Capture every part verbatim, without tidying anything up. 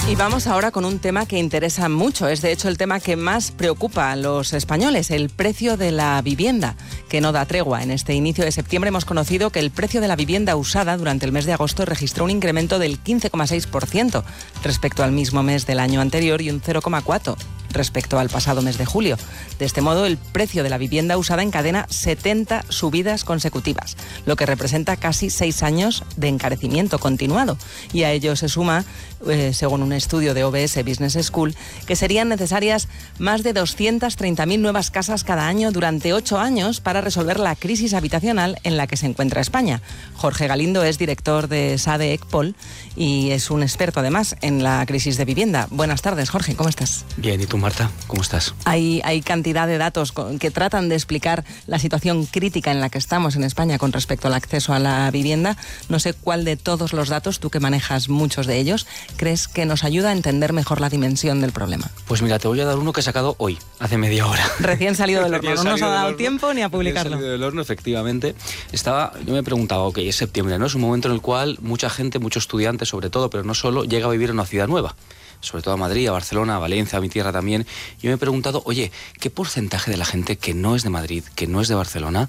Y vamos ahora con un tema que interesa mucho. Es de hecho el tema que más preocupa a los españoles, el precio de la vivienda, que no da tregua. En este inicio de septiembre hemos conocido que el precio de la vivienda usada durante el mes de agosto registró un incremento del quince coma seis por ciento respecto al mismo mes del año anterior y un cero coma cuatro por ciento respecto al pasado mes de julio. De este modo, el precio de la vivienda usada encadena setenta subidas consecutivas, lo que representa casi seis años de encarecimiento continuado. Y a ello se suma, eh, según un estudio de O B S Business School, que serían necesarias más de doscientas treinta mil nuevas casas cada año durante ocho años para resolver la crisis habitacional en la que se encuentra España. Jorge Galindo es director de SADE ECPOL y es un experto además en la crisis de vivienda. Buenas tardes, Jorge, ¿cómo estás? Bien, ¿y tú, Marta? ¿Cómo estás? Hay, hay cantidad de datos que tratan de explicar la situación crítica en la que estamos en España con respecto al acceso a la vivienda. No sé cuál de todos los datos, tú que manejas muchos de ellos, crees que nos ayuda a entender mejor la dimensión del problema. Pues mira, te voy a dar uno que he sacado hoy, hace media hora. Recién salido del horno, no nos ha dado tiempo ni a publicarlo. Recién salido del horno, efectivamente. Estaba, yo me preguntaba, ok, es septiembre, ¿no? Es un momento en el cual mucha gente, muchos estudiantes sobre todo, pero no solo, llega a vivir en una ciudad nueva. Sobre todo a Madrid, a Barcelona, a Valencia, a mi tierra también. Yo me he preguntado, oye, ¿qué porcentaje de la gente que no es de Madrid, que no es de Barcelona,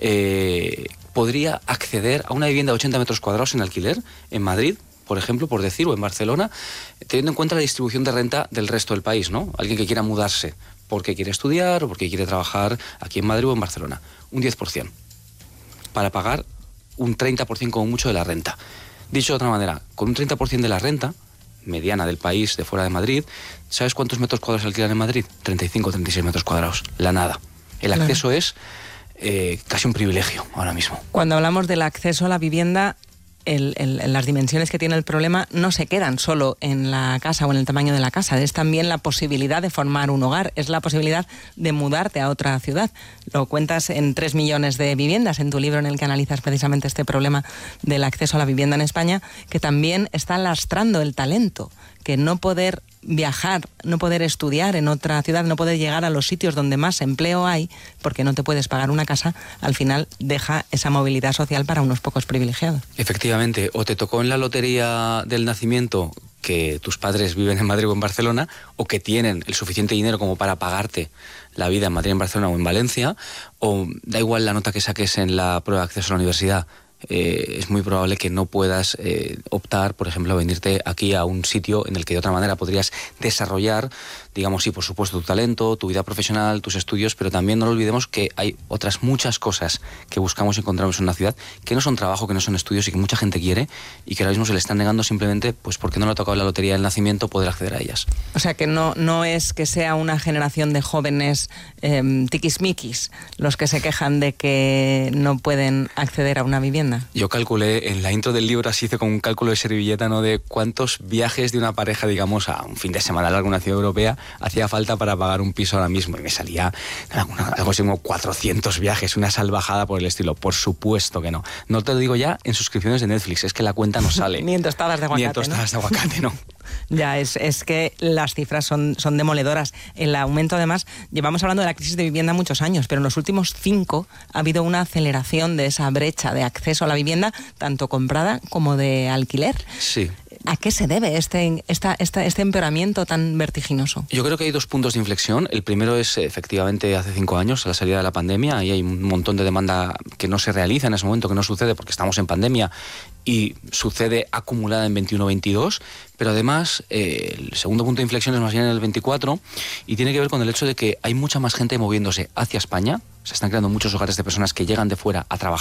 eh, podría acceder a una vivienda de ochenta metros cuadrados en alquiler en Madrid, por ejemplo, por decir, o en Barcelona, teniendo en cuenta la distribución de renta del resto del país, ¿no? Alguien que quiera mudarse porque quiere estudiar o porque quiere trabajar aquí en Madrid o en Barcelona. Un diez por ciento. Para pagar un treinta por ciento como mucho de la renta. Dicho de otra manera, con un treinta por ciento de la renta mediana del país, de fuera de Madrid, ¿sabes cuántos metros cuadrados alquilan en Madrid? treinta y cinco, treinta y seis metros cuadrados. La nada. El acceso claro. es eh, casi un privilegio ahora mismo. Cuando hablamos del acceso a la vivienda, el, el, las dimensiones que tiene el problema no se quedan solo en la casa o en el tamaño de la casa. Es también la posibilidad de formar un hogar, es la posibilidad de mudarte a otra ciudad. Lo cuentas en tres millones de viviendas en tu libro en el que analizas precisamente este problema del acceso a la vivienda en España, que también está lastrando el talento, que no poder viajar, no poder estudiar en otra ciudad, no poder llegar a los sitios donde más empleo hay, porque no te puedes pagar una casa, al final deja esa movilidad social para unos pocos privilegiados. Efectivamente, o te tocó en la lotería del nacimiento que tus padres viven en Madrid o en Barcelona, o que tienen el suficiente dinero como para pagarte la vida en Madrid, en Barcelona o en Valencia, o da igual la nota que saques en la prueba de acceso a la universidad. Eh, es muy probable que no puedas eh, optar, por ejemplo, a venirte aquí a un sitio en el que de otra manera podrías desarrollar, digamos, sí, por supuesto, tu talento, tu vida profesional, tus estudios, pero también no lo olvidemos que hay otras muchas cosas que buscamos y encontramos en una ciudad que no son trabajo, que no son estudios y que mucha gente quiere y que ahora mismo se le están negando simplemente pues porque no le ha tocado la lotería del nacimiento poder acceder a ellas. O sea, que no, no es que sea una generación de jóvenes eh, tiquismiquis los que se quejan de que no pueden acceder a una vivienda. Yo calculé, en la intro del libro, así hice como un cálculo de servilleta, ¿no?, de cuántos viajes de una pareja, digamos, a un fin de semana largo en una ciudad europea hacía falta para pagar un piso ahora mismo. Y me salía algo así como cuatrocientos viajes, una salvajada por el estilo. Por supuesto que no. No te lo digo ya en suscripciones de Netflix, es que la cuenta no sale. Ni en tostadas de aguacate, Ni en tostadas, ¿no? de aguacate, no. Ya, es, es que las cifras son, son demoledoras. El aumento, además, llevamos hablando de la crisis de vivienda muchos años, pero en los últimos cinco ha habido una aceleración de esa brecha de acceso a la vivienda, tanto comprada como de alquiler. Sí. ¿A qué se debe este, esta, esta, este empeoramiento tan vertiginoso? Yo creo que hay dos puntos de inflexión. El primero es, efectivamente, hace cinco años, a la salida de la pandemia, ahí hay un montón de demanda que no se realiza en ese momento, que no sucede porque estamos en pandemia y sucede acumulada en veintiuno veintidós, pero además eh, el segundo punto de inflexión es más bien en el veinticuatro y tiene que ver con el hecho de que hay mucha más gente moviéndose hacia España. Se están creando muchos hogares de personas que llegan de fuera a trabajar